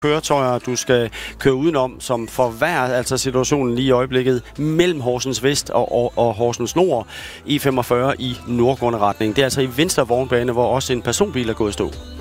køretøjer, du skal køre udenom, som forværrer altså situationen lige i øjeblikket mellem Horsens Vest og Horsens Nord, E45 i nordgående retning. Det er altså i venstre vognbane, hvor også en personbil er gået i stå.